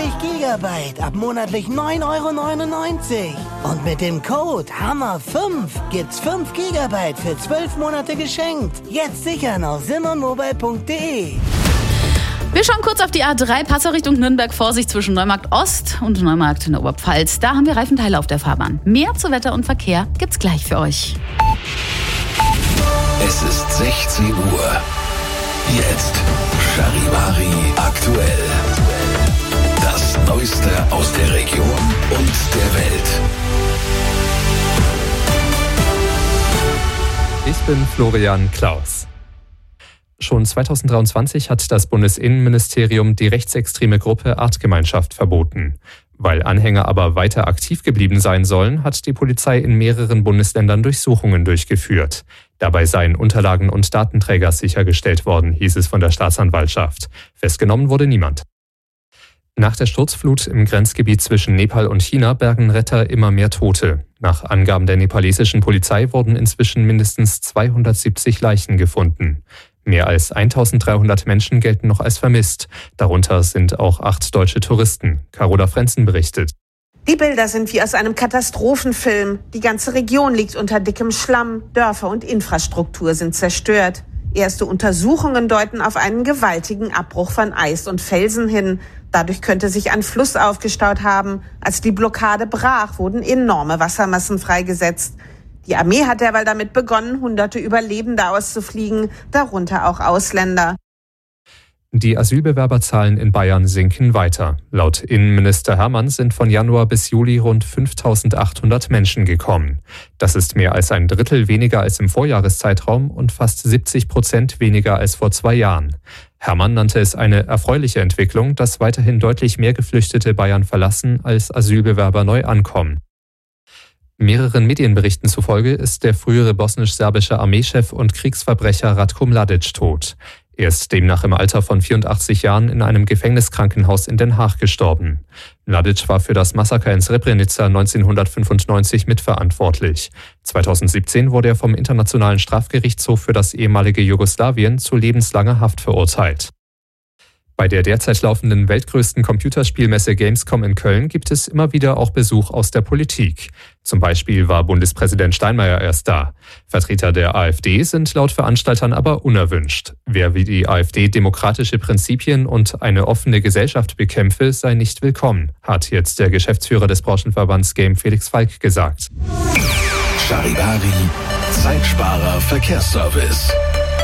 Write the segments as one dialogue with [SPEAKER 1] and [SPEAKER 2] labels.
[SPEAKER 1] Gigabyte ab monatlich 9,99 €. Und mit dem Code HAMMER5 gibt's 5 Gigabyte für 12 Monate geschenkt. Jetzt sichern auf simonmobile.de.
[SPEAKER 2] Wir schauen kurz auf die A3, Passau Richtung Nürnberg. Vorsicht zwischen Neumarkt Ost und Neumarkt in der Oberpfalz. Da haben wir Reifenteile auf der Fahrbahn. Mehr zu Wetter und Verkehr gibt's gleich für euch.
[SPEAKER 3] Es ist 16 Uhr. Jetzt Charivari aktuell. Das Neueste aus der Region und der Welt.
[SPEAKER 4] Ich bin Florian Klaus. Schon 2023 hat das Bundesinnenministerium die rechtsextreme Gruppe Artgemeinschaft verboten. Weil Anhänger aber weiter aktiv geblieben sein sollen, hat die Polizei in mehreren Bundesländern Durchsuchungen durchgeführt. Dabei seien Unterlagen und Datenträger sichergestellt worden, hieß es von der Staatsanwaltschaft. Festgenommen wurde niemand. Nach der Sturzflut im Grenzgebiet zwischen Nepal und China bergen Retter immer mehr Tote. Nach Angaben der nepalesischen Polizei wurden inzwischen mindestens 270 Leichen gefunden. Mehr als 1300 Menschen gelten noch als vermisst. Darunter sind auch 8 deutsche Touristen. Carola Frenzen berichtet.
[SPEAKER 5] Die Bilder sind wie aus einem Katastrophenfilm. Die ganze Region liegt unter dickem Schlamm. Dörfer und Infrastruktur sind zerstört. Erste Untersuchungen deuten auf einen gewaltigen Abbruch von Eis und Felsen hin. Dadurch könnte sich ein Fluss aufgestaut haben. Als die Blockade brach, wurden enorme Wassermassen freigesetzt. Die Armee hat derweil damit begonnen, Hunderte Überlebende auszufliegen, darunter auch Ausländer.
[SPEAKER 4] Die Asylbewerberzahlen in Bayern sinken weiter. Laut Innenminister Hermann sind von Januar bis Juli rund 5.800 Menschen gekommen. Das ist mehr als ein Drittel weniger als im Vorjahreszeitraum und fast 70% weniger als vor 2 Jahren. Hermann nannte es eine erfreuliche Entwicklung, dass weiterhin deutlich mehr Geflüchtete Bayern verlassen, als Asylbewerber neu ankommen. Mehreren Medienberichten zufolge ist der frühere bosnisch-serbische Armeechef und Kriegsverbrecher Ratko Mladic tot. Er ist demnach im Alter von 84 Jahren in einem Gefängniskrankenhaus in Den Haag gestorben. Mladic war für das Massaker in Srebrenica 1995 mitverantwortlich. 2017 wurde er vom Internationalen Strafgerichtshof für das ehemalige Jugoslawien zu lebenslanger Haft verurteilt. Bei der derzeit laufenden weltgrößten Computerspielmesse Gamescom in Köln gibt es immer wieder auch Besuch aus der Politik. Zum Beispiel war Bundespräsident Steinmeier erst da. Vertreter der AfD sind laut Veranstaltern aber unerwünscht. Wer wie die AfD demokratische Prinzipien und eine offene Gesellschaft bekämpfe, sei nicht willkommen, hat jetzt der Geschäftsführer des Branchenverbands Game Felix Falk gesagt.
[SPEAKER 3] Charivari, Zeitsparer Verkehrsservice.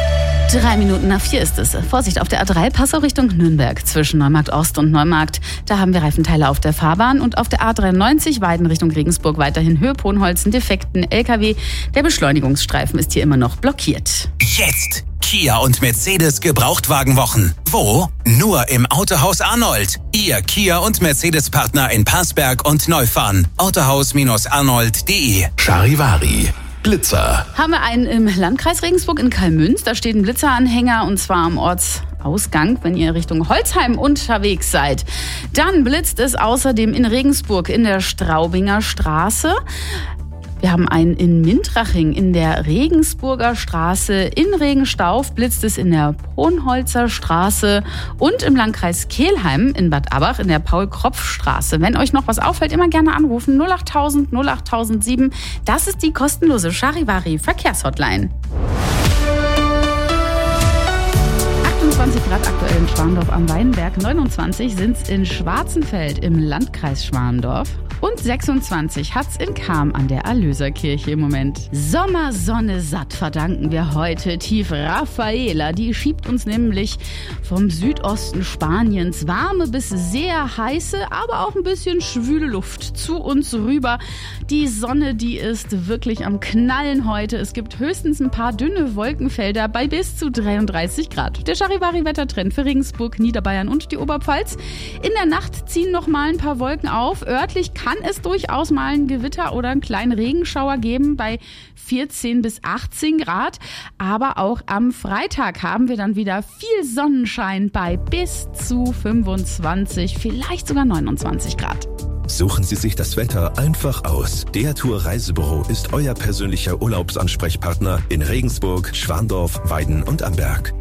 [SPEAKER 2] 4:03 ist es. Vorsicht auf der A3, Passau Richtung Nürnberg. Zwischen Neumarkt Ost und Neumarkt, da haben wir Reifenteile auf der Fahrbahn. Und auf der A93 Weiden Richtung Regensburg weiterhin Höhe Ponholzen, defekten LKW. Der Beschleunigungsstreifen ist hier immer noch blockiert.
[SPEAKER 6] Jetzt Kia und Mercedes Gebrauchtwagenwochen. Wo? Nur im Autohaus Arnold. Ihr Kia und Mercedes Partner in Parsberg und Neufahren. Autohaus-arnold.de.
[SPEAKER 3] Charivari. Blitzer.
[SPEAKER 2] Haben wir einen im Landkreis Regensburg in Kalmünz. Da steht ein Blitzeranhänger und zwar am Ortsausgang, wenn ihr Richtung Holzheim unterwegs seid. Dann blitzt es außerdem in Regensburg in der Straubinger Straße. Wir haben einen in Mintraching in der Regensburger Straße. In Regenstauf blitzt es in der Ponholzer Straße und im Landkreis Kelheim in Bad Abach in der Paul-Kropf-Straße. Wenn euch noch was auffällt, immer gerne anrufen. 08000 08007. Das ist die kostenlose Charivari Verkehrshotline. 28 Grad aktuell in Schwandorf am Weinberg, 29 sind's in Schwarzenfeld im Landkreis Schwandorf und 26 hat's in Cham an der Erlöserkirche im Moment. Sommersonne satt verdanken wir heute tief Rafaela. Die schiebt uns nämlich vom Südosten Spaniens warme bis sehr heiße, aber auch ein bisschen schwüle Luft zu uns rüber. Die Sonne, die ist wirklich am Knallen heute. Es gibt höchstens ein paar dünne Wolkenfelder bei bis zu 33 Grad. Der Charivari-Wettertrend für Regensburg, Niederbayern und die Oberpfalz. In der Nacht ziehen noch mal ein paar Wolken auf. Örtlich kann es durchaus mal ein Gewitter oder einen kleinen Regenschauer geben bei 14 bis 18 Grad. Aber auch am Freitag haben wir dann wieder viel Sonnenschein bei bis zu 25, vielleicht sogar 29 Grad.
[SPEAKER 3] Suchen Sie sich das Wetter einfach aus. Der Tour Reisebüro ist euer persönlicher Urlaubsansprechpartner in Regensburg, Schwandorf, Weiden und Amberg.